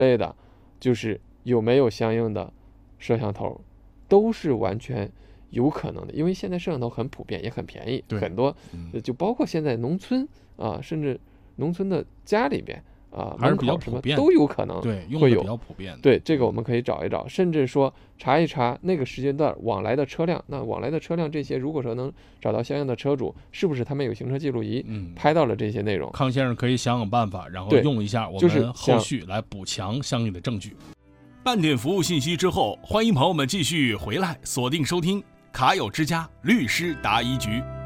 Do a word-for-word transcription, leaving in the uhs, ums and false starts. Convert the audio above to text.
类的，就是有没有相应的摄像头，都是完全有可能的。因为现在摄像头很普遍，也很便宜，很多，就包括现在农村啊，甚至农村的家里边啊， 还是比较门口什么普遍都有可能对，用会有的比较普遍的。 对，这个我们可以找一找，甚至说查一查那个时间段往来的车辆。那往来的车辆这些，如果说能找到相应的车主，是不是他们有行车记录仪嗯， 拍到了这些内容？ 康先生可以想想办法，然后对用一下我就是们后续来补强相应的证据。 半点服务信息之后，欢迎朋友们继续回来锁定收听卡友之家律师答疑局。